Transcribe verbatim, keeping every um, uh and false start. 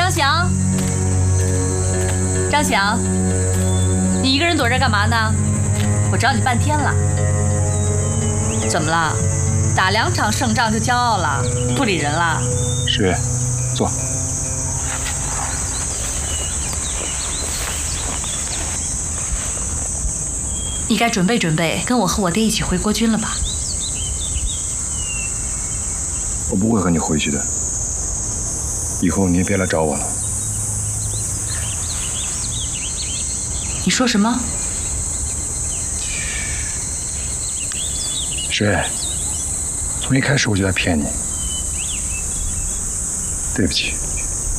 张翔，张翔，你一个人躲这干嘛呢？我找你半天了。怎么了？打两场胜仗就骄傲了，不理人了？ 十月，坐。 你该准备准备，跟我和我爹一起回国军了吧？ 我不会和你回去的。以后你也别来找我了。 你说什么？ 十月，从一开始我就在骗你，对不起。